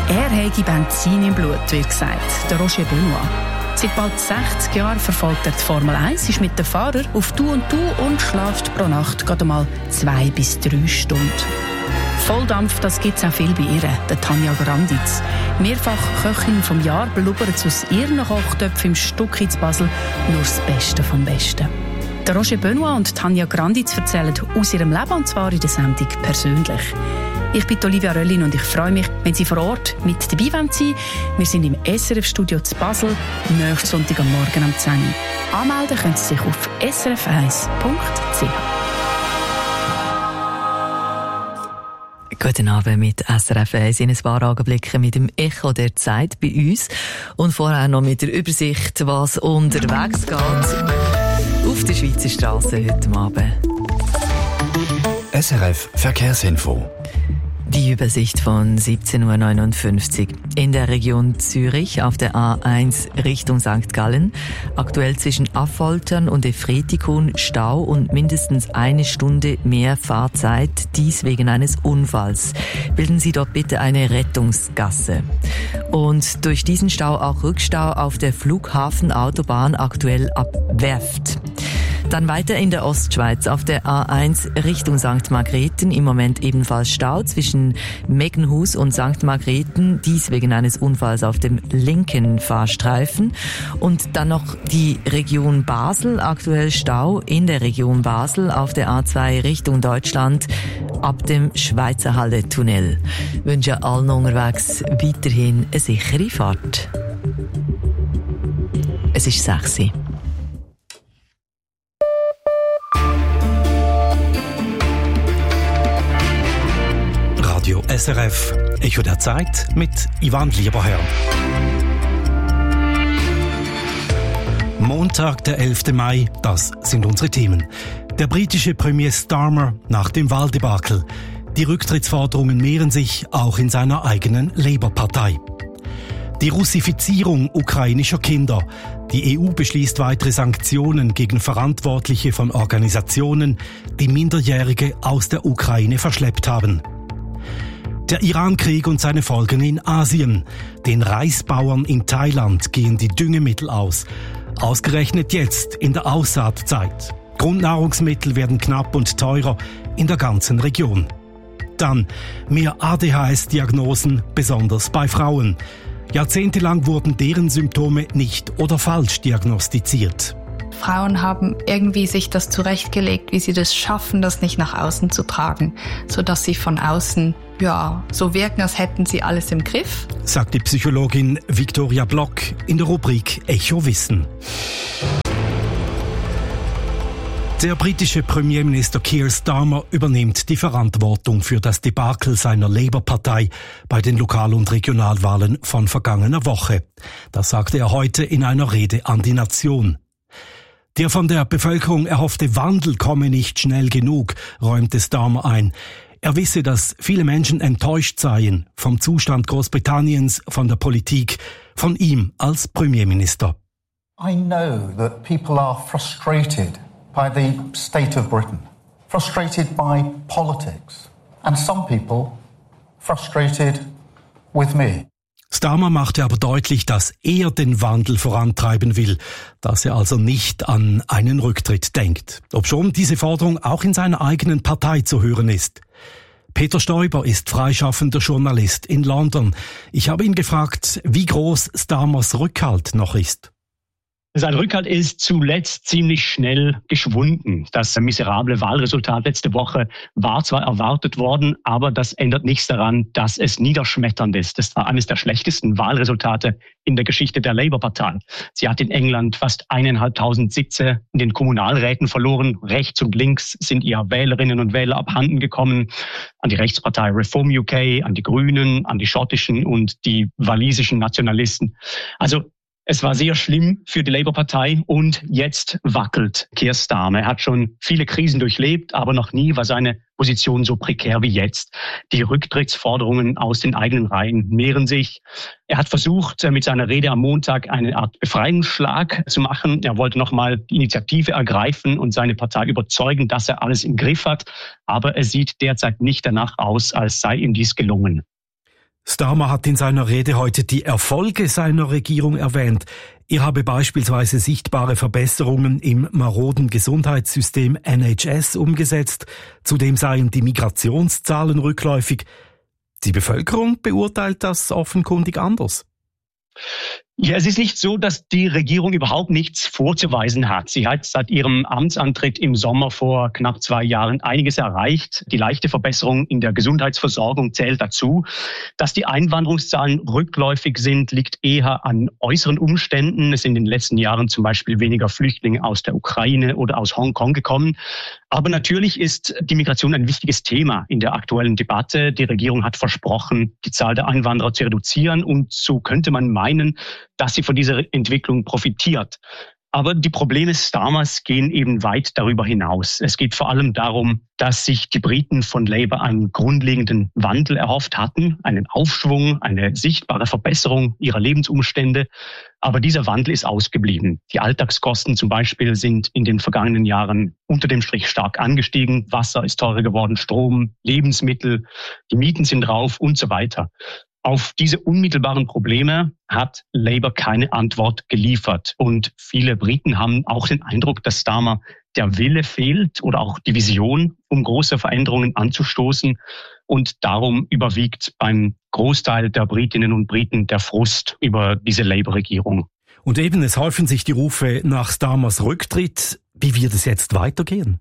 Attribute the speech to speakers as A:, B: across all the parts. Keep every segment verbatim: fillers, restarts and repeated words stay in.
A: Er hätte Benzin im Blut, wird gesagt, der Roger Benoit. Seit bald sechzig Jahren verfolgt er die Formel eins, ist mit den Fahrern auf Du und Du und schläft pro Nacht gerade mal zwei bis drei Stunden. Volldampf, das gibt es auch viel bei ihr, der Tanja Granditz. Mehrfach Köchin vom Jahr blubbert aus ihren Kochtöpfen im Stucki zu Basel nur das Beste vom Besten. Der Roger Benoit und Tanja Granditz erzählen aus ihrem Leben, und zwar in der Sendung «Persönlich». Ich bin Olivia Röllin und ich freue mich, wenn Sie vor Ort mit dabei sein wollen. Wir sind im S R F-Studio zu Basel, nächsten Sonntag am Morgen um zehn Uhr. Anmelden können Sie sich auf s r f eins punkt c h.
B: Guten Abend mit S R F eins in ein paar Augenblicken mit dem Echo der Zeit bei uns und vorher noch mit der Übersicht, was unterwegs geht auf der Schweizer Straße heute Abend.
C: S R F Verkehrsinfo.
B: Die Übersicht von siebzehn Uhr neunundfünfzig. In der Region Zürich auf der A eins Richtung Sankt Gallen. Aktuell zwischen Affoltern und Efretikon Stau und mindestens eine Stunde mehr Fahrzeit. Dies wegen eines Unfalls. Bilden Sie dort bitte eine Rettungsgasse. Und durch diesen Stau auch Rückstau auf der Flughafenautobahn aktuell ab Werft. Dann weiter in der Ostschweiz auf der A eins Richtung Sankt Margrethen. Im Moment ebenfalls Stau zwischen Meggenhus und Sankt Margrethen. Dies wegen eines Unfalls auf dem linken Fahrstreifen. Und dann noch die Region Basel. Aktuell Stau in der Region Basel auf der A zwei Richtung Deutschland ab dem Schweizer Halle-Tunnel. Ich wünsche allen unterwegs weiterhin eine sichere Fahrt. Es ist sechs Uhr.
D: Radio S R F, Echo der Zeit mit Ivan Lieberherr. Montag, der elfte Mai, das sind unsere Themen. Der britische Premier Starmer nach dem Wahldebakel. Die Rücktrittsforderungen mehren sich auch in seiner eigenen Labour-Partei. Die Russifizierung ukrainischer Kinder. Die E U beschließt weitere Sanktionen gegen Verantwortliche von Organisationen, die Minderjährige aus der Ukraine verschleppt haben. Der Iran-Krieg und seine Folgen in Asien. Den Reisbauern in Thailand gehen die Düngemittel aus. Ausgerechnet jetzt in der Aussaatzeit. Grundnahrungsmittel werden knapp und teurer in der ganzen Region. Dann mehr A D H S-Diagnosen, besonders bei Frauen. Jahrzehntelang wurden deren Symptome nicht oder falsch diagnostiziert.
E: Frauen haben irgendwie sich das zurechtgelegt, wie sie das schaffen, das nicht nach außen zu tragen, sodass sie von außen ja so wirken, als hätten sie alles im Griff.
D: Sagt die Psychologin Victoria Block in der Rubrik Echo Wissen. Der britische Premierminister Keir Starmer übernimmt die Verantwortung für das Debakel seiner Labour-Partei bei den Lokal- und Regionalwahlen von vergangener Woche. Das sagte er heute in einer Rede an die Nation. Der von der Bevölkerung erhoffte Wandel komme nicht schnell genug, räumte Starmer ein. Er wisse, dass viele Menschen enttäuscht seien vom Zustand Großbritanniens, von der Politik, von ihm als Premierminister.
F: I know that people are frustrated by the state of Britain, frustrated by politics, and some people frustrated with me.
D: Starmer machte aber deutlich, dass er den Wandel vorantreiben will, dass er also nicht an einen Rücktritt denkt. Obschon diese Forderung auch in seiner eigenen Partei zu hören ist. Peter Stoiber ist freischaffender Journalist in London. Ich habe ihn gefragt, wie groß Starmers Rückhalt noch ist.
G: Sein Rückhalt ist zuletzt ziemlich schnell geschwunden. Das miserable Wahlresultat letzte Woche war zwar erwartet worden, aber das ändert nichts daran, dass es niederschmetternd ist. Das war eines der schlechtesten Wahlresultate in der Geschichte der Labour-Partei. Sie hat in England fast eineinhalbtausend Sitze in den Kommunalräten verloren. Rechts und links sind ihr Wählerinnen und Wähler abhanden gekommen. An die Rechtspartei Reform U K, an die Grünen, an die schottischen und die walisischen Nationalisten. Also es war sehr schlimm für die Labour-Partei und jetzt wackelt Keir Starmer. Er hat schon viele Krisen durchlebt, aber noch nie war seine Position so prekär wie jetzt. Die Rücktrittsforderungen aus den eigenen Reihen mehren sich. Er hat versucht, mit seiner Rede am Montag eine Art Befreiungsschlag zu machen. Er wollte nochmal die Initiative ergreifen und seine Partei überzeugen, dass er alles im Griff hat. Aber es sieht derzeit nicht danach aus, als sei ihm dies gelungen.
D: Starmer hat in seiner Rede heute die Erfolge seiner Regierung erwähnt. Er habe beispielsweise sichtbare Verbesserungen im maroden Gesundheitssystem N H S umgesetzt. Zudem seien die Migrationszahlen rückläufig. Die Bevölkerung beurteilt das offenkundig anders.
G: Ja, es ist nicht so, dass die Regierung überhaupt nichts vorzuweisen hat. Sie hat seit ihrem Amtsantritt im Sommer vor knapp zwei Jahren einiges erreicht. Die leichte Verbesserung in der Gesundheitsversorgung zählt dazu. Dass die Einwanderungszahlen rückläufig sind, liegt eher an äußeren Umständen. Es sind in den letzten Jahren zum Beispiel weniger Flüchtlinge aus der Ukraine oder aus Hongkong gekommen. Aber natürlich ist die Migration ein wichtiges Thema in der aktuellen Debatte. Die Regierung hat versprochen, die Zahl der Einwanderer zu reduzieren. Und so könnte man meinen, dass sie von dieser Entwicklung profitiert. Aber die Probleme Starmers gehen eben weit darüber hinaus. Es geht vor allem darum, dass sich die Briten von Labour einen grundlegenden Wandel erhofft hatten, einen Aufschwung, eine sichtbare Verbesserung ihrer Lebensumstände. Aber dieser Wandel ist ausgeblieben. Die Alltagskosten zum Beispiel sind in den vergangenen Jahren unter dem Strich stark angestiegen. Wasser ist teurer geworden, Strom, Lebensmittel, die Mieten sind rauf und so weiter. Auf diese unmittelbaren Probleme hat Labour keine Antwort geliefert. Und viele Briten haben auch den Eindruck, dass Starmer der Wille fehlt oder auch die Vision, um große Veränderungen anzustoßen. Und darum überwiegt beim Großteil der Britinnen und Briten der Frust über diese Labour-Regierung.
D: Und eben, es häufen sich die Rufe nach Starmers Rücktritt. Wie wird es jetzt weitergehen?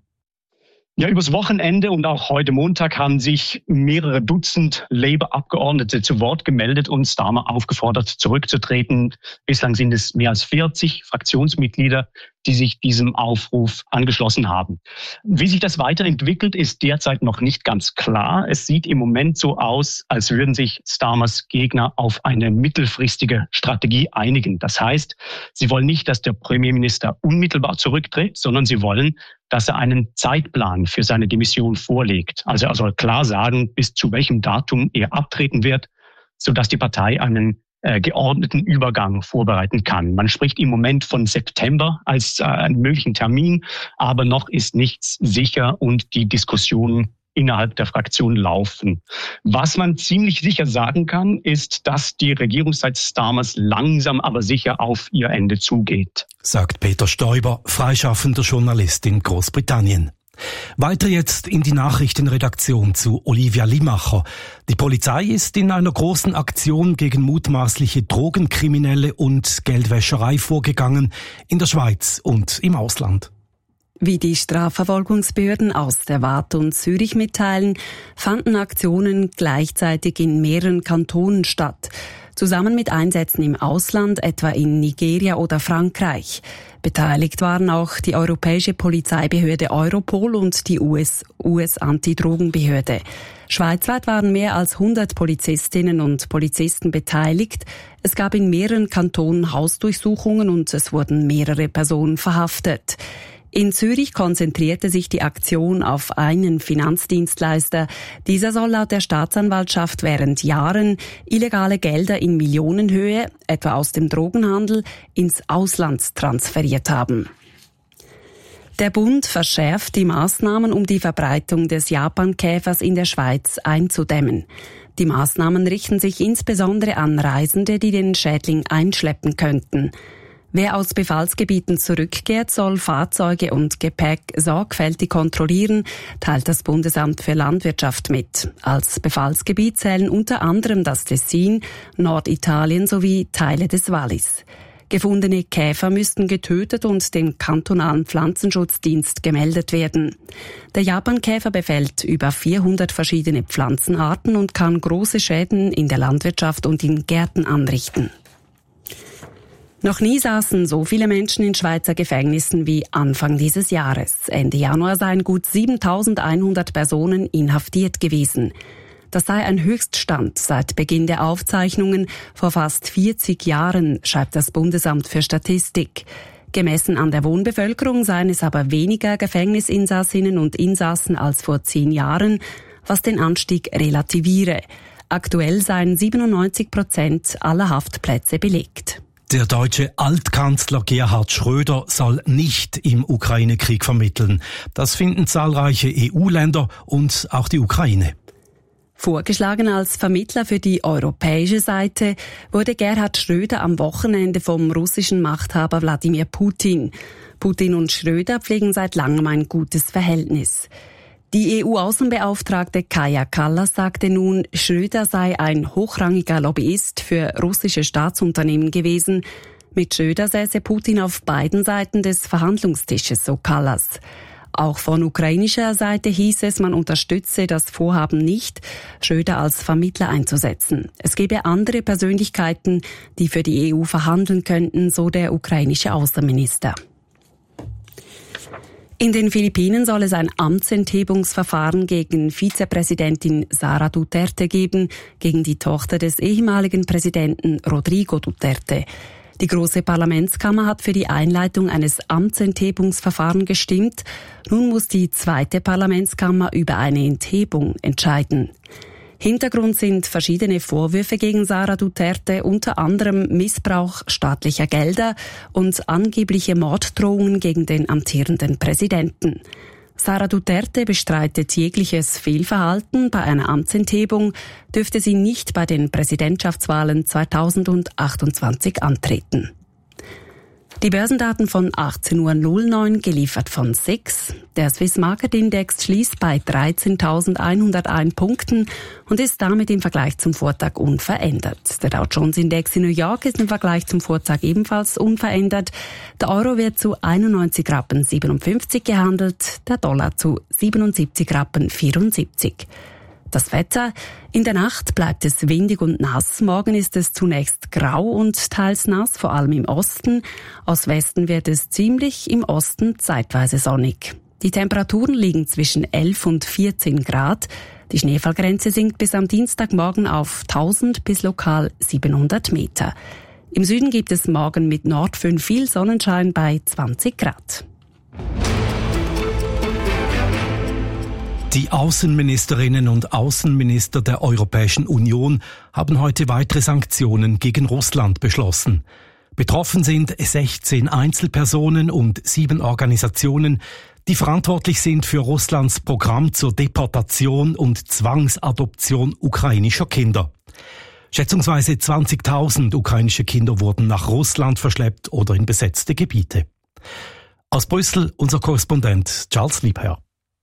G: Ja, übers Wochenende und auch heute Montag haben sich mehrere Dutzend Labour-Abgeordnete zu Wort gemeldet und Starmer aufgefordert, zurückzutreten. Bislang sind es mehr als vierzig Fraktionsmitglieder, die sich diesem Aufruf angeschlossen haben. Wie sich das weiterentwickelt, ist derzeit noch nicht ganz klar. Es sieht im Moment so aus, als würden sich Starmers Gegner auf eine mittelfristige Strategie einigen. Das heißt, sie wollen nicht, dass der Premierminister unmittelbar zurücktritt, sondern sie wollen, dass er einen Zeitplan für seine Demission vorlegt. Also er soll klar sagen, bis zu welchem Datum er abtreten wird, sodass die Partei einen äh, geordneten Übergang vorbereiten kann. Man spricht im Moment von September als äh, einen möglichen Termin, aber noch ist nichts sicher und die Diskussionen innerhalb der Fraktion laufen. Was man ziemlich sicher sagen kann, ist, dass die Regierungszeit Starmers langsam aber sicher auf ihr Ende zugeht.
D: Sagt Peter Stoiber, freischaffender Journalist in Großbritannien. Weiter jetzt in die Nachrichtenredaktion zu Olivia Limacher. Die Polizei ist in einer großen Aktion gegen mutmaßliche Drogenkriminelle und Geldwäscherei vorgegangen, in der Schweiz und im Ausland.
H: Wie die Strafverfolgungsbehörden aus der Waadt und Zürich mitteilen, fanden Aktionen gleichzeitig in mehreren Kantonen statt, zusammen mit Einsätzen im Ausland, etwa in Nigeria oder Frankreich. Beteiligt waren auch die europäische Polizeibehörde Europol und die U S-Antidrogenbehörde. Schweizweit waren mehr als hundert Polizistinnen und Polizisten beteiligt. Es gab in mehreren Kantonen Hausdurchsuchungen und es wurden mehrere Personen verhaftet. In Zürich konzentrierte sich die Aktion auf einen Finanzdienstleister. Dieser soll laut der Staatsanwaltschaft während Jahren illegale Gelder in Millionenhöhe, etwa aus dem Drogenhandel, ins Ausland transferiert haben. Der Bund verschärft die Maßnahmen, um die Verbreitung des Japankäfers in der Schweiz einzudämmen. Die Maßnahmen richten sich insbesondere an Reisende, die den Schädling einschleppen könnten. Wer aus Befallsgebieten zurückkehrt, soll Fahrzeuge und Gepäck sorgfältig kontrollieren, teilt das Bundesamt für Landwirtschaft mit. Als Befallsgebiet zählen unter anderem das Tessin, Norditalien sowie Teile des Wallis. Gefundene Käfer müssten getötet und dem kantonalen Pflanzenschutzdienst gemeldet werden. Der Japankäfer befällt über vierhundert verschiedene Pflanzenarten und kann große Schäden in der Landwirtschaft und in Gärten anrichten. Noch nie saßen so viele Menschen in Schweizer Gefängnissen wie Anfang dieses Jahres. Ende Januar seien gut siebentausendeinhundert Personen inhaftiert gewesen. Das sei ein Höchststand seit Beginn der Aufzeichnungen vor fast vierzig Jahren, schreibt das Bundesamt für Statistik. Gemessen an der Wohnbevölkerung seien es aber weniger Gefängnisinsassinnen und Insassen als vor zehn Jahren, was den Anstieg relativiere. Aktuell seien siebenundneunzig Prozent aller Haftplätze belegt.
D: Der deutsche Altkanzler Gerhard Schröder soll nicht im Ukraine-Krieg vermitteln. Das finden zahlreiche E U-Länder und auch die Ukraine.
H: Vorgeschlagen als Vermittler für die europäische Seite wurde Gerhard Schröder am Wochenende vom russischen Machthaber Wladimir Putin. Putin und Schröder pflegen seit langem ein gutes Verhältnis. Die E U-Außenbeauftragte Kaja Kallas sagte nun, Schröder sei ein hochrangiger Lobbyist für russische Staatsunternehmen gewesen. Mit Schröder säße Putin auf beiden Seiten des Verhandlungstisches, so Kallas. Auch von ukrainischer Seite hieß es, man unterstütze das Vorhaben nicht, Schröder als Vermittler einzusetzen. Es gebe andere Persönlichkeiten, die für die E U verhandeln könnten, so der ukrainische Außenminister. In den Philippinen soll es ein Amtsenthebungsverfahren gegen Vizepräsidentin Sara Duterte geben, gegen die Tochter des ehemaligen Präsidenten Rodrigo Duterte. Die große Parlamentskammer hat für die Einleitung eines Amtsenthebungsverfahrens gestimmt. Nun muss die zweite Parlamentskammer über eine Enthebung entscheiden. Hintergrund sind verschiedene Vorwürfe gegen Sara Duterte, unter anderem Missbrauch staatlicher Gelder und angebliche Morddrohungen gegen den amtierenden Präsidenten. Sara Duterte bestreitet jegliches Fehlverhalten. Bei einer Amtsenthebung dürfte sie nicht bei den Präsidentschaftswahlen zweitausendachtundzwanzig antreten. Die Börsendaten von achtzehn Uhr neun, geliefert von S I X. Der Swiss Market Index schließt bei dreizehntausendeinhunderteins Punkten und ist damit im Vergleich zum Vortag unverändert. Der Dow Jones Index in New York ist im Vergleich zum Vortag ebenfalls unverändert. Der Euro wird zu einundneunzig Rappen siebenundfünfzig gehandelt, der Dollar zu siebenundsiebzig Rappen vierundsiebzig. Das Wetter: In der Nacht bleibt es windig und nass. Morgen ist es zunächst grau und teils nass, vor allem im Osten. Aus Westen wird es ziemlich, im Osten zeitweise sonnig. Die Temperaturen liegen zwischen elf und vierzehn Grad. Die Schneefallgrenze sinkt bis am Dienstagmorgen auf tausend bis lokal siebenhundert Meter. Im Süden gibt es morgen mit Nordföhn viel Sonnenschein bei zwanzig Grad.
D: Die Außenministerinnen und Außenminister der Europäischen Union haben heute weitere Sanktionen gegen Russland beschlossen. Betroffen sind sechzehn Einzelpersonen und sieben Organisationen, die verantwortlich sind für Russlands Programm zur Deportation und Zwangsadoption ukrainischer Kinder. Schätzungsweise zwanzigtausend ukrainische Kinder wurden nach Russland verschleppt oder in besetzte Gebiete. Aus Brüssel unser Korrespondent Charles Liebherr.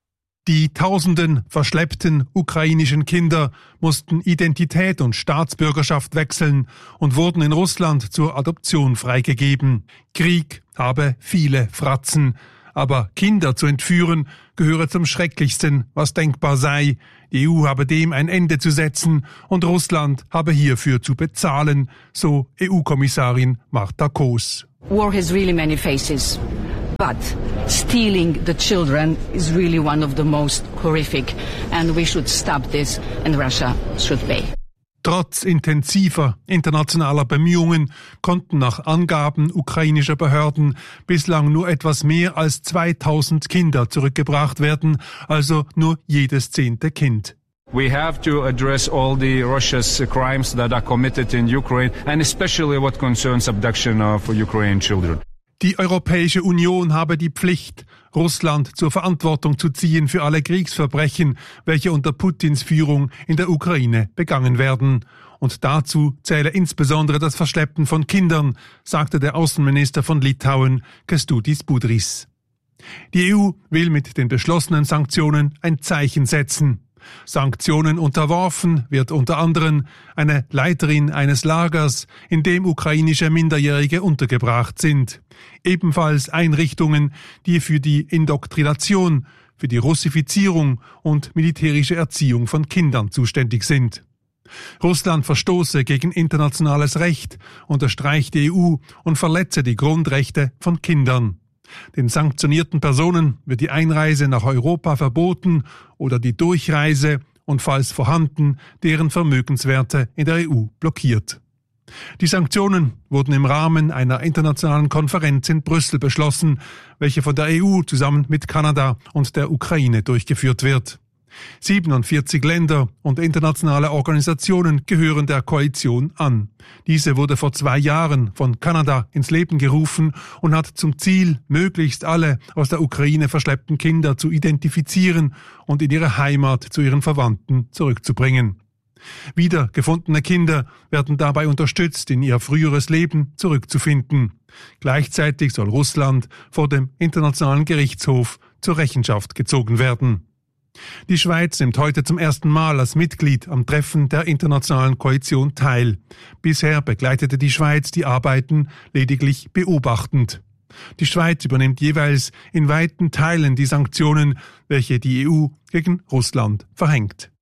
I: Die tausenden verschleppten ukrainischen Kinder mussten Identität und Staatsbürgerschaft wechseln und wurden in Russland zur Adoption freigegeben. Krieg habe viele Fratzen, aber Kinder zu entführen gehöre zum Schrecklichsten, was denkbar sei. Die E U habe dem ein Ende zu setzen und Russland habe hierfür zu bezahlen, so E U-Kommissarin Marta Koos.
J: War has really many faces. But stealing the children is really one of the most horrific, and we should stop this, and Russia should pay.
I: Trotz intensiver internationaler Bemühungen konnten nach Angaben ukrainischer Behörden bislang nur etwas mehr als zweitausend Kinder zurückgebracht werden, also nur jedes zehnte Kind.
K: We have to address all the Russia's crimes that are committed in Ukraine, and especially what concerns abduction of Ukrainian children.
I: Die Europäische Union habe die Pflicht, Russland zur Verantwortung zu ziehen für alle Kriegsverbrechen, welche unter Putins Führung in der Ukraine begangen werden. Und dazu zähle insbesondere das Verschleppen von Kindern, sagte der Außenminister von Litauen, Kęstutis Budrys. Die E U will mit den beschlossenen Sanktionen ein Zeichen setzen. Sanktionen unterworfen wird unter anderem eine Leiterin eines Lagers, in dem ukrainische Minderjährige untergebracht sind. Ebenfalls Einrichtungen, die für die Indoktrination, für die Russifizierung und militärische Erziehung von Kindern zuständig sind. Russland verstoße gegen internationales Recht, unterstreicht die E U und verletze die Grundrechte von Kindern. Den sanktionierten Personen wird die Einreise nach Europa verboten oder die Durchreise und falls vorhanden, deren Vermögenswerte in der E U blockiert. Die Sanktionen wurden im Rahmen einer internationalen Konferenz in Brüssel beschlossen, welche von der E U zusammen mit Kanada und der Ukraine durchgeführt wird. siebenundvierzig Länder und internationale Organisationen gehören der Koalition an. Diese wurde vor zwei Jahren von Kanada ins Leben gerufen und hat zum Ziel, möglichst alle aus der Ukraine verschleppten Kinder zu identifizieren und in ihre Heimat zu ihren Verwandten zurückzubringen. Wiedergefundene Kinder werden dabei unterstützt, in ihr früheres Leben zurückzufinden. Gleichzeitig soll Russland vor dem Internationalen Gerichtshof zur Rechenschaft gezogen werden. Die Schweiz nimmt heute zum ersten Mal als Mitglied am Treffen der internationalen Koalition teil. Bisher begleitete die Schweiz die Arbeiten lediglich beobachtend. Die Schweiz übernimmt jeweils in weiten Teilen die Sanktionen, welche die E U gegen Russland verhängt.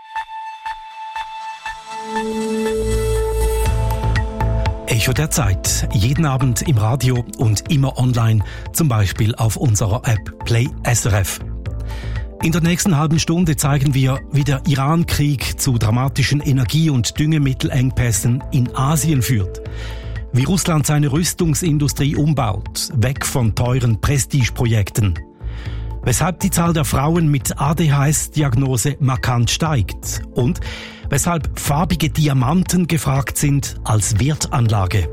D: Echo der Zeit. Jeden Abend im Radio und immer online, zum Beispiel auf unserer App Play S R F. In der nächsten halben Stunde zeigen wir, wie der Iran-Krieg zu dramatischen Energie- und Düngemittelengpässen in Asien führt. Wie Russland seine Rüstungsindustrie umbaut, weg von teuren Prestigeprojekten. Weshalb die Zahl der Frauen mit A D H S-Diagnose markant steigt. Und weshalb farbige Diamanten gefragt sind als Wertanlage.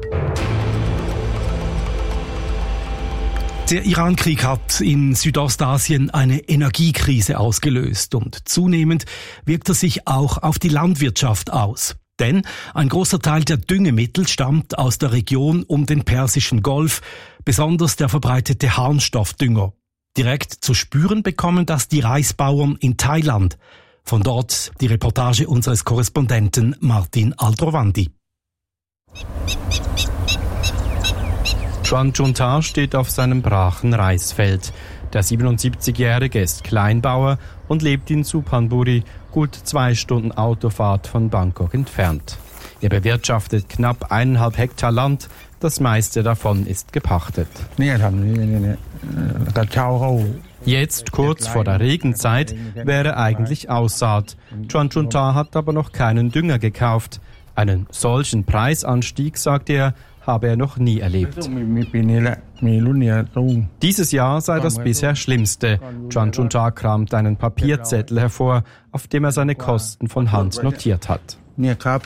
D: Der Iran-Krieg hat in Südostasien eine Energiekrise ausgelöst und zunehmend wirkt er sich auch auf die Landwirtschaft aus. Denn ein großer Teil der Düngemittel stammt aus der Region um den Persischen Golf, besonders der verbreitete Harnstoffdünger. Direkt zu spüren bekommen das die Reisbauern in Thailand. Von dort die Reportage unseres Korrespondenten Martin Aldrovandi.
L: Chuan Chunta steht auf seinem brachen Reisfeld. Der siebenundsiebzigjährige ist Kleinbauer und lebt in Suphanburi, gut zwei Stunden Autofahrt von Bangkok entfernt. Er bewirtschaftet knapp eineinhalb Hektar Land, das meiste davon ist gepachtet. Jetzt, kurz vor der Regenzeit, wäre eigentlich Aussaat. Chuan Chunta hat aber noch keinen Dünger gekauft. Einen solchen Preisanstieg, sagt er, habe er noch nie erlebt. Dieses Jahr sei das bisher schlimmste. Chuan Chunta kramt einen Papierzettel hervor, auf dem er seine Kosten von Hand notiert hat. Der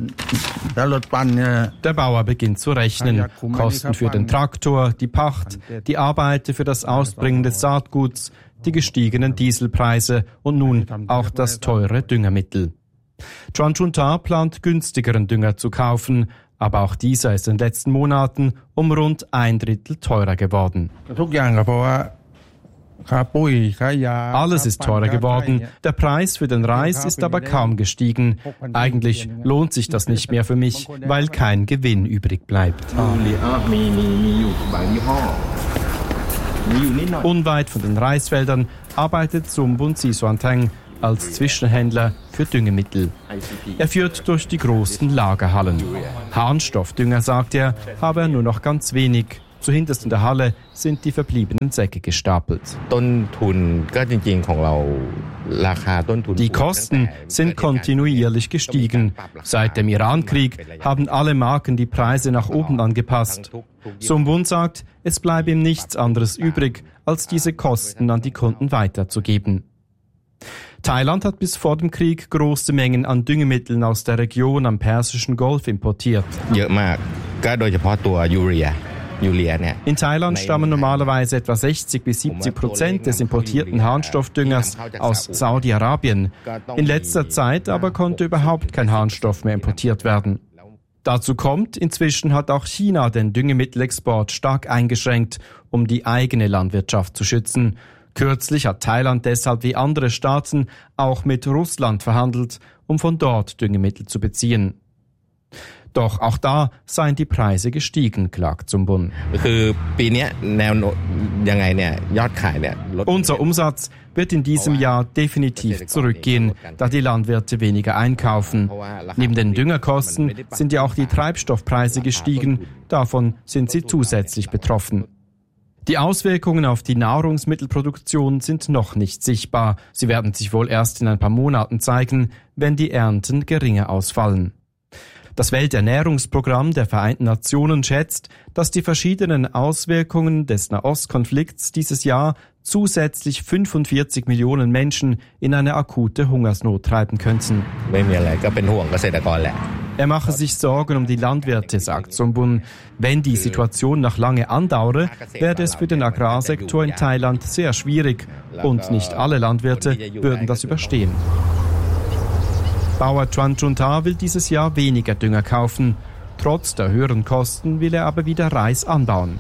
L: Bauer beginnt zu rechnen. Kosten für den Traktor, die Pacht, die Arbeiter für das Ausbringen des Saatguts, die gestiegenen Dieselpreise und nun auch das teure Düngermittel. Chuan Chunta plant günstigeren Dünger zu kaufen, aber auch dieser ist in den letzten Monaten um rund ein Drittel teurer geworden. Alles ist teurer geworden, der Preis für den Reis ist aber kaum gestiegen. Eigentlich lohnt sich das nicht mehr für mich, weil kein Gewinn übrig bleibt. Unweit von den Reisfeldern arbeitet Sumbun Sisuanteng als Zwischenhändler für Düngemittel. Er führt durch die großen Lagerhallen. Harnstoffdünger, sagt er, habe er nur noch ganz wenig. Zuhinterst in der Halle sind die verbliebenen Säcke gestapelt. Die Kosten sind kontinuierlich gestiegen. Seit dem Iran-Krieg haben alle Marken die Preise nach oben angepasst. Sumbun sagt, es bleibe ihm nichts anderes übrig, als diese Kosten an die Kunden weiterzugeben. Thailand hat bis vor dem Krieg große Mengen an Düngemitteln aus der Region am Persischen Golf importiert. In Thailand stammen normalerweise etwa sechzig bis siebzig Prozent des importierten Harnstoffdüngers aus Saudi-Arabien. In letzter Zeit aber konnte überhaupt kein Harnstoff mehr importiert werden. Dazu kommt, inzwischen hat auch China den Düngemittelexport stark eingeschränkt, um die eigene Landwirtschaft zu schützen. Kürzlich hat Thailand deshalb wie andere Staaten auch mit Russland verhandelt, um von dort Düngemittel zu beziehen. Doch auch da seien die Preise gestiegen, klagt Sumbun. Unser Umsatz wird in diesem Jahr definitiv zurückgehen, da die Landwirte weniger einkaufen. Neben den Düngerkosten sind ja auch die Treibstoffpreise gestiegen, davon sind sie zusätzlich betroffen. Die Auswirkungen auf die Nahrungsmittelproduktion sind noch nicht sichtbar. Sie werden sich wohl erst in ein paar Monaten zeigen, wenn die Ernten geringer ausfallen. Das Welternährungsprogramm der Vereinten Nationen schätzt, dass die verschiedenen Auswirkungen des Nahostkonflikts dieses Jahr zusätzlich fünfundvierzig Millionen Menschen in eine akute Hungersnot treiben könnten. Er mache sich Sorgen um die Landwirte, sagt Sombun. Wenn die Situation noch lange andauere, werde es für den Agrarsektor in Thailand sehr schwierig und nicht alle Landwirte würden das überstehen. Bauer Tran Chunta will dieses Jahr weniger Dünger kaufen. Trotz der höheren Kosten will er aber wieder Reis anbauen.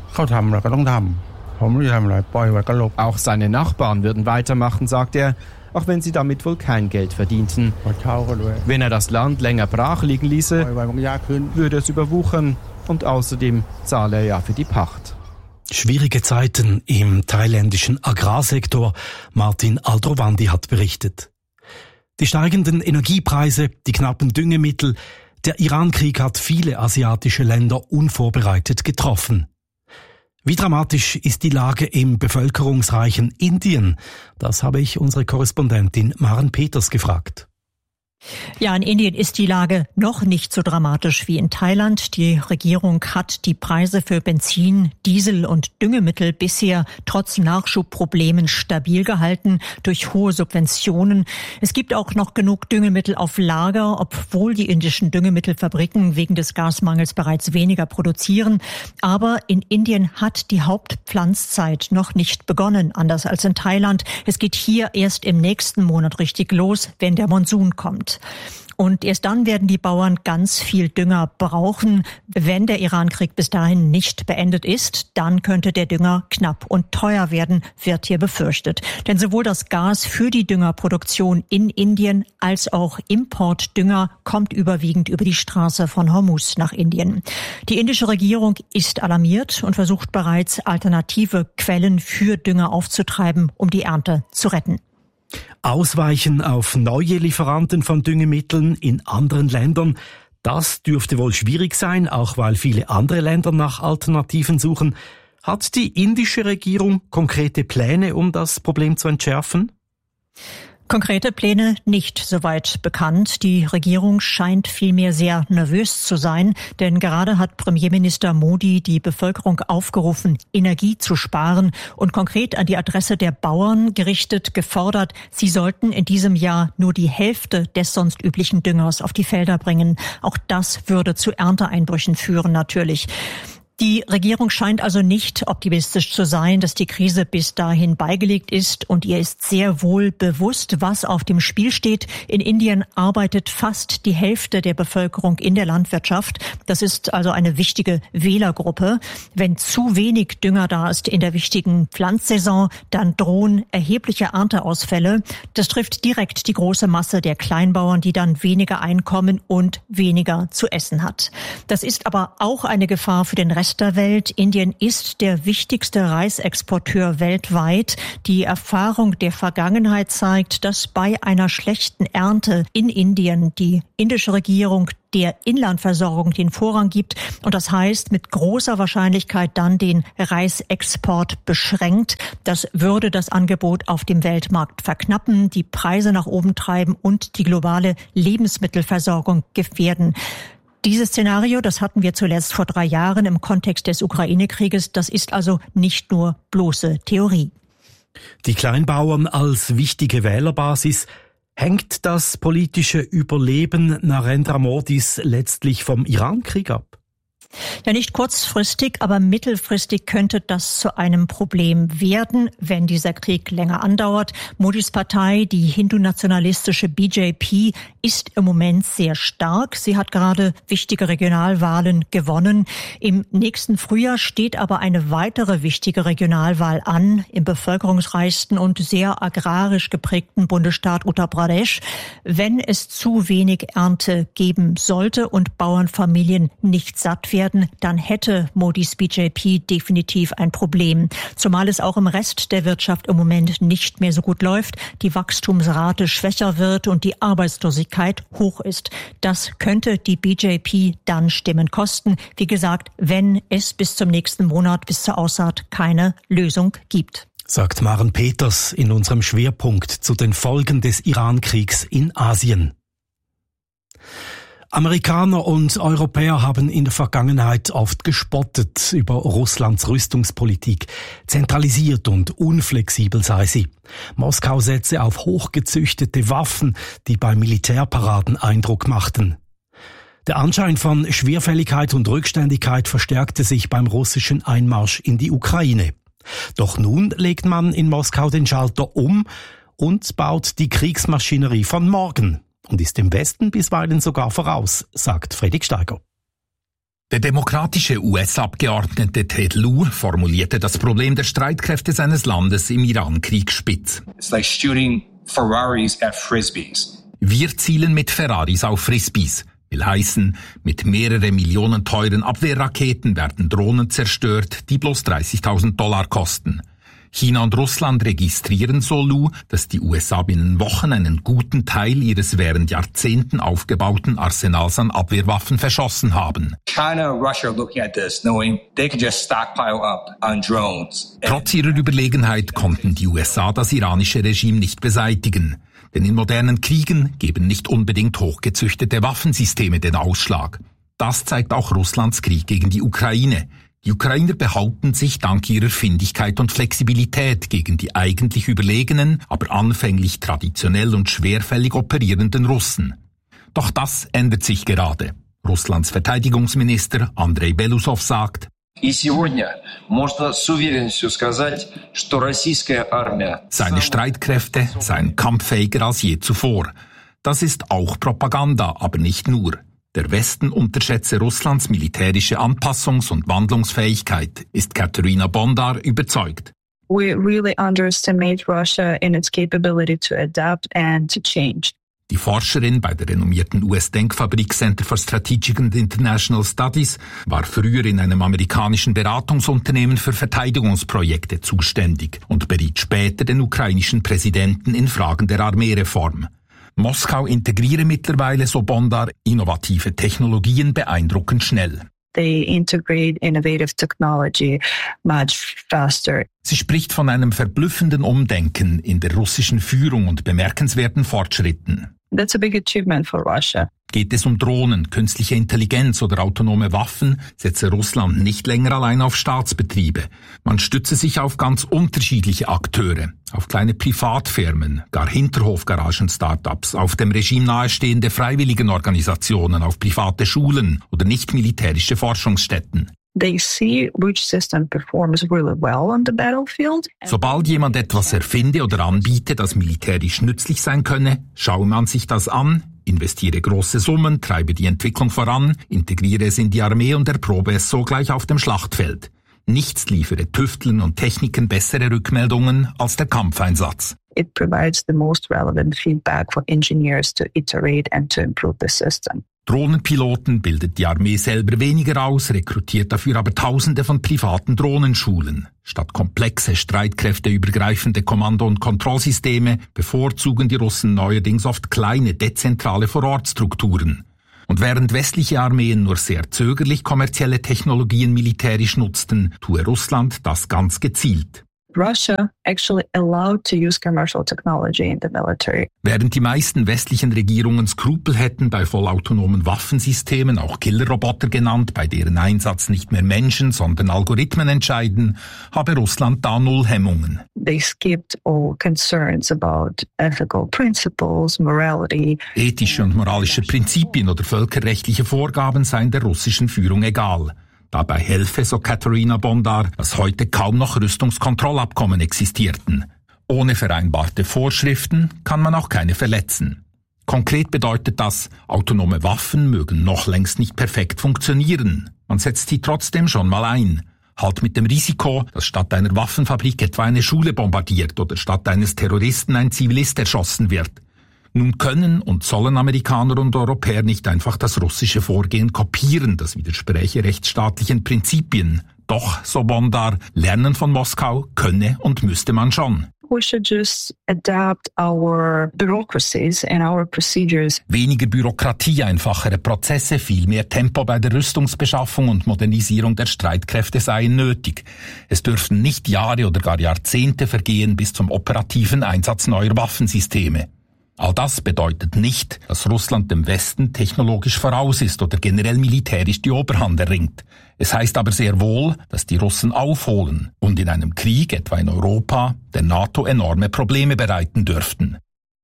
L: Auch seine Nachbarn würden weitermachen, sagt er, auch wenn sie damit wohl kein Geld verdienten. Wenn er das Land länger brach liegen ließe, würde es überwuchern und außerdem zahle er ja für die Pacht.
D: Schwierige Zeiten im thailändischen Agrarsektor, Martin Aldrovandi hat berichtet. Die steigenden Energiepreise, die knappen Düngemittel, der Iran-Krieg hat viele asiatische Länder unvorbereitet getroffen. Wie dramatisch ist die Lage im bevölkerungsreichen Indien? Das habe ich unsere Korrespondentin Maren Peters gefragt.
M: Ja, in Indien ist die Lage noch nicht so dramatisch wie in Thailand. Die Regierung hat die Preise für Benzin, Diesel und Düngemittel bisher trotz Nachschubproblemen stabil gehalten durch hohe Subventionen. Es gibt auch noch genug Düngemittel auf Lager, obwohl die indischen Düngemittelfabriken wegen des Gasmangels bereits weniger produzieren. Aber in Indien hat die Hauptpflanzzeit noch nicht begonnen, anders als in Thailand. Es geht hier erst im nächsten Monat richtig los, wenn der Monsun kommt. Und erst dann werden die Bauern ganz viel Dünger brauchen. Wenn der Iran-Krieg bis dahin nicht beendet ist, dann könnte der Dünger knapp und teuer werden, wird hier befürchtet. Denn sowohl das Gas für die Düngerproduktion in Indien als auch Importdünger kommt überwiegend über die Straße von Hormuz nach Indien. Die indische Regierung ist alarmiert und versucht bereits, alternative Quellen für Dünger aufzutreiben, um die Ernte zu retten.
D: Ausweichen auf neue Lieferanten von Düngemitteln in anderen Ländern, das dürfte wohl schwierig sein, auch weil viele andere Länder nach Alternativen suchen. Hat die indische Regierung konkrete Pläne, um das Problem zu entschärfen?
M: Konkrete Pläne nicht soweit bekannt. Die Regierung scheint vielmehr sehr nervös zu sein, denn gerade hat Premierminister Modi die Bevölkerung aufgerufen, Energie zu sparen und konkret an die Adresse der Bauern gerichtet gefordert, sie sollten in diesem Jahr nur die Hälfte des sonst üblichen Düngers auf die Felder bringen. Auch das würde zu Ernteeinbrüchen führen natürlich. Die Regierung scheint also nicht optimistisch zu sein, dass die Krise bis dahin beigelegt ist, und ihr ist sehr wohl bewusst, was auf dem Spiel steht. In Indien arbeitet fast die Hälfte der Bevölkerung in der Landwirtschaft. Das ist also eine wichtige Wählergruppe. Wenn zu wenig Dünger da ist in der wichtigen Pflanzsaison, dann drohen erhebliche Ernteausfälle. Das trifft direkt die große Masse der Kleinbauern, die dann weniger Einkommen und weniger zu essen hat. Das ist aber auch eine Gefahr für den Rest der Welt. Indien ist der wichtigste Reisexporteur weltweit. Die Erfahrung der Vergangenheit zeigt, dass bei einer schlechten Ernte in Indien die indische Regierung der Inlandversorgung den Vorrang gibt und das heißt mit großer Wahrscheinlichkeit dann den Reisexport beschränkt. Das würde das Angebot auf dem Weltmarkt verknappen, die Preise nach oben treiben und die globale Lebensmittelversorgung gefährden. Dieses Szenario, das hatten wir zuletzt vor drei Jahren im Kontext des Ukraine-Krieges, das ist also nicht nur bloße Theorie.
D: Die Kleinbauern als wichtige Wählerbasis. Hängt das politische Überleben Narendra Modis letztlich vom Iran-Krieg ab?
M: Ja, nicht kurzfristig, aber mittelfristig könnte das zu einem Problem werden, wenn dieser Krieg länger andauert. Modis Partei, die hindu-nationalistische B J P, ist im Moment sehr stark. Sie hat gerade wichtige Regionalwahlen gewonnen. Im nächsten Frühjahr steht aber eine weitere wichtige Regionalwahl an, im bevölkerungsreichsten und sehr agrarisch geprägten Bundesstaat Uttar Pradesh. Wenn es zu wenig Ernte geben sollte und Bauernfamilien nicht satt werden, dann hätte Modis B J P definitiv ein Problem. Zumal es auch im Rest der Wirtschaft im Moment nicht mehr so gut läuft, die Wachstumsrate schwächer wird und die Arbeitslosigkeit hoch ist. Das könnte die B J P dann Stimmen kosten. Wie gesagt, wenn es bis zum nächsten Monat, bis zur Aussaat, keine Lösung gibt.
D: Sagt Maren Peters in unserem Schwerpunkt zu den Folgen des Iran-Kriegs in Asien. Amerikaner und Europäer haben in der Vergangenheit oft gespottet über Russlands Rüstungspolitik. Zentralisiert und unflexibel sei sie. Moskau setze auf hochgezüchtete Waffen, die bei Militärparaden Eindruck machten. Der Anschein von Schwerfälligkeit und Rückständigkeit verstärkte sich beim russischen Einmarsch in die Ukraine. Doch nun legt man in Moskau den Schalter um und baut die Kriegsmaschinerie von morgen und ist dem Westen bisweilen sogar voraus, sagt Fredrik Steiger.
N: Der demokratische U S-Abgeordnete Ted Lieu formulierte das Problem der Streitkräfte seines Landes im Iran-Krieg spitz.
O: It's like shooting Ferraris at Frisbees.
N: Wir zielen mit Ferraris auf Frisbees. Will heißen, mit mehrere Millionen teuren Abwehrraketen werden Drohnen zerstört, die bloß dreißigtausend Dollar kosten. China und Russland registrieren, so Lieu, dass die U S A binnen Wochen einen guten Teil ihres während Jahrzehnten aufgebauten Arsenals an Abwehrwaffen verschossen haben.
O: China and Russia are looking at this, knowing they can just stockpile up on drones.
N: Trotz ihrer Überlegenheit konnten die U S A das iranische Regime nicht beseitigen. Denn in modernen Kriegen geben nicht unbedingt hochgezüchtete Waffensysteme den Ausschlag. Das zeigt auch Russlands Krieg gegen die Ukraine. Die Ukrainer behaupten sich dank ihrer Findigkeit und Flexibilität gegen die eigentlich überlegenen, aber anfänglich traditionell und schwerfällig operierenden Russen. Doch das ändert sich gerade. Russlands Verteidigungsminister Andrei Belousov sagt, seine Streitkräfte seien kampffähiger als je zuvor. Das ist auch Propaganda, aber nicht nur. Der Westen unterschätze Russlands militärische Anpassungs- und Wandlungsfähigkeit, ist Katerina Bondar überzeugt.
P: We really underestimate Russia in its capability to adapt and to change.
N: Die Forscherin bei der renommierten U S-Denkfabrik Center for Strategic and International Studies war früher in einem amerikanischen Beratungsunternehmen für Verteidigungsprojekte zuständig und beriet später den ukrainischen Präsidenten in Fragen der Armeereform. Moskau integriere mittlerweile, so Bondar, innovative Technologien beeindruckend schnell.
P: They integrate innovative technology much faster.
N: Sie spricht von einem verblüffenden Umdenken in der russischen Führung und bemerkenswerten Fortschritten.
P: That's a big achievement for Russia.
N: Geht es um Drohnen, künstliche Intelligenz oder autonome Waffen, setze Russland nicht länger allein auf Staatsbetriebe. Man stütze sich auf ganz unterschiedliche Akteure, auf kleine Privatfirmen, gar Hinterhofgaragen-Startups, auf dem Regime nahestehende Freiwilligenorganisationen, auf private Schulen oder nicht-militärische Forschungsstätten.
P: They see which system performs really well on the battlefield.
N: Sobald jemand etwas erfinde oder anbiete, das militärisch nützlich sein könne, schaue man sich das an, investiere große Summen, treibe die Entwicklung voran, integriere es in die Armee und erprobe es sogleich auf dem Schlachtfeld. Nichts liefere Tüfteln und Techniken bessere Rückmeldungen als der Kampfeinsatz.
P: It provides the most relevant feedback for engineers to iterate and to improve the system.
N: Drohnenpiloten bildet die Armee selber weniger aus, rekrutiert dafür aber Tausende von privaten Drohnenschulen. Statt komplexe, streitkräfteübergreifende Kommando- und Kontrollsysteme bevorzugen die Russen neuerdings oft kleine, dezentrale Vorortstrukturen. Und während westliche Armeen nur sehr zögerlich kommerzielle Technologien militärisch nutzten, tue Russland das ganz gezielt.
P: Russia actually allowed to use commercial technology in the military.
N: Während die meisten westlichen Regierungen Skrupel hätten bei vollautonomen Waffensystemen, auch Killerroboter genannt, bei deren Einsatz nicht mehr Menschen, sondern Algorithmen entscheiden, habe Russland da null Hemmungen.
P: They skipped all concerns about ethical principles, morality.
N: Ethische und moralische Prinzipien oder völkerrechtliche Vorgaben seien der russischen Führung egal. Dabei helfe, so Katerina Bondar, dass heute kaum noch Rüstungskontrollabkommen existierten. Ohne vereinbarte Vorschriften kann man auch keine verletzen. Konkret bedeutet das, autonome Waffen mögen noch längst nicht perfekt funktionieren. Man setzt sie trotzdem schon mal ein. Halt mit dem Risiko, dass statt einer Waffenfabrik etwa eine Schule bombardiert oder statt eines Terroristen ein Zivilist erschossen wird. Nun können und sollen Amerikaner und Europäer nicht einfach das russische Vorgehen kopieren, das widerspräche rechtsstaatlichen Prinzipien. Doch, so Bondar, lernen von Moskau könne und müsste man schon.
P: We should just adapt our bureaucracies and our procedures.
N: Weniger Bürokratie, einfachere Prozesse, viel mehr Tempo bei der Rüstungsbeschaffung und Modernisierung der Streitkräfte seien nötig. Es dürften nicht Jahre oder gar Jahrzehnte vergehen bis zum operativen Einsatz neuer Waffensysteme. All das bedeutet nicht, dass Russland dem Westen technologisch voraus ist oder generell militärisch die Oberhand erringt. Es heißt aber sehr wohl, dass die Russen aufholen und in einem Krieg, etwa in Europa, der NATO enorme Probleme bereiten dürften.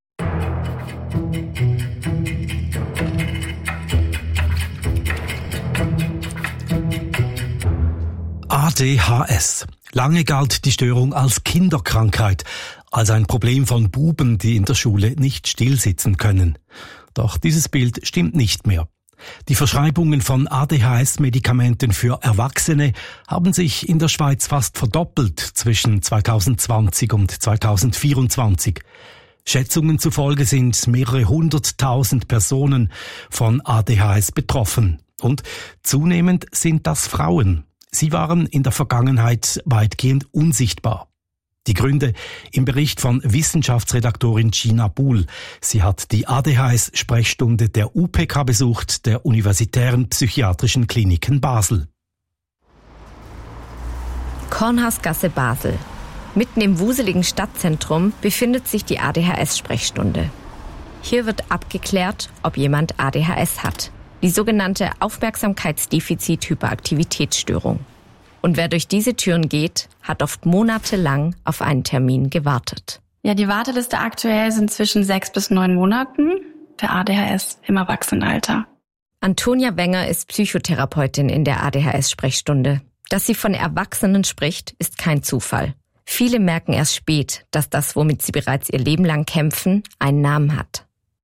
D: A D H S. Lange galt die Störung als Kinderkrankheit, als ein Problem von Buben, die in der Schule nicht stillsitzen können. Doch dieses Bild stimmt nicht mehr. Die Verschreibungen von A D H S-Medikamenten für Erwachsene haben sich in der Schweiz fast verdoppelt zwischen zweitausendzwanzig und zweitausendvierundzwanzig. Schätzungen zufolge sind mehrere hunderttausend Personen von A D H S betroffen. Und zunehmend sind das Frauen. Sie waren in der Vergangenheit weitgehend unsichtbar. Die Gründe im Bericht von Wissenschaftsredaktorin Gina Buhl. Sie hat die A D H S-Sprechstunde der U P K besucht, der Universitären Psychiatrischen Kliniken Basel.
Q: Kornhausgasse Basel. Mitten im wuseligen Stadtzentrum befindet sich die A D H S-Sprechstunde. Hier wird abgeklärt, ob jemand A D H S hat. Die sogenannte Aufmerksamkeitsdefizit-Hyperaktivitätsstörung. Und wer durch diese Türen geht, hat oft monatelang auf einen Termin gewartet.
E: Ja, die Warteliste aktuell sind zwischen sechs bis neun Monaten für A D H S im Erwachsenenalter.
Q: Antonia Wenger ist Psychotherapeutin in der A D H S-Sprechstunde. Dass sie von Erwachsenen spricht, ist kein Zufall. Viele merken erst spät, dass das, womit sie bereits ihr Leben lang kämpfen, einen Namen hat.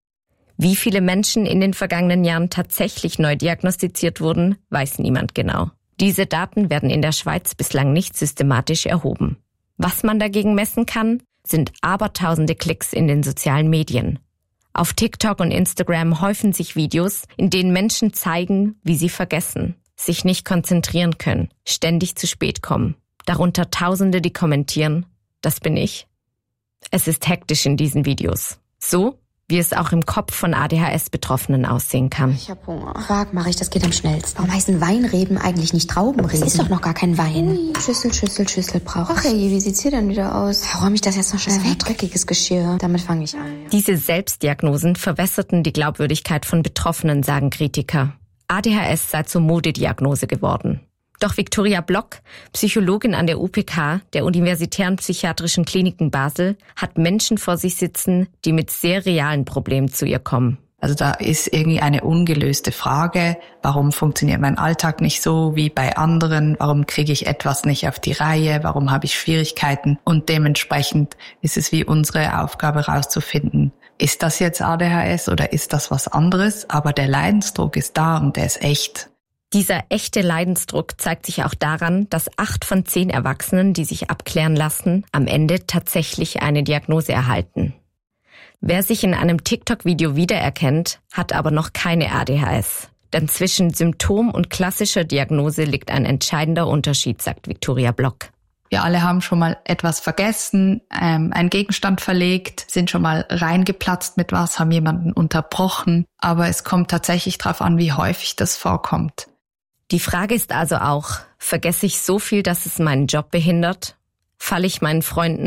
Q: Wie viele Menschen in den vergangenen Jahren tatsächlich neu diagnostiziert wurden, weiß niemand genau. Diese Daten werden in der Schweiz bislang nicht systematisch erhoben. Was man dagegen messen kann, sind abertausende Klicks in den sozialen Medien. Auf TikTok und Instagram häufen sich Videos, in denen Menschen zeigen, wie sie vergessen, sich nicht konzentrieren können, ständig zu spät kommen. Darunter Tausende, die kommentieren, das bin ich. Es ist hektisch in diesen Videos. So, wie es auch im Kopf von A D H S-Betroffenen aussehen kann.
R: Ich hab Hunger. Frag, mach ich, das geht am schnellsten. Warum heißen Weinreben eigentlich nicht Traubenreben? Das ist doch noch gar kein Wein. Ui, Schüssel, Schüssel, Schüssel brauche ich. Okay, wie sieht's hier denn wieder aus? Räume ich das jetzt noch schnell weg? Dreckiges Geschirr. Damit fange ich an. Ja.
Q: Diese Selbstdiagnosen verwässerten die Glaubwürdigkeit von Betroffenen, sagen Kritiker. A D H S sei zur Modediagnose geworden. Doch Viktoria Block, Psychologin an der U P K, der Universitären Psychiatrischen Kliniken Basel, hat Menschen vor sich sitzen, die mit sehr realen Problemen zu ihr kommen.
S: Also da ist irgendwie eine ungelöste Frage, warum funktioniert mein Alltag nicht so wie bei anderen, warum kriege ich etwas nicht auf die Reihe, warum habe ich Schwierigkeiten, und dementsprechend ist es wie unsere Aufgabe herauszufinden, ist das jetzt A D H S oder ist das was anderes, aber der Leidensdruck ist da und der ist echt.
Q: Dieser echte Leidensdruck zeigt sich auch daran, dass acht von zehn Erwachsenen, die sich abklären lassen, am Ende tatsächlich eine Diagnose erhalten. Wer sich in einem TikTok-Video wiedererkennt, hat aber noch keine A D H S. Denn zwischen Symptom und klassischer Diagnose liegt ein entscheidender Unterschied, sagt Viktoria Block.
S: Wir alle haben schon mal etwas vergessen, ähm, einen Gegenstand verlegt, sind schon mal reingeplatzt mit was, haben jemanden unterbrochen. Aber es kommt tatsächlich darauf an, wie häufig das vorkommt.
Q: Die Frage ist also auch, vergesse ich so viel, dass es meinen Job behindert? Falle ich meinen Freunden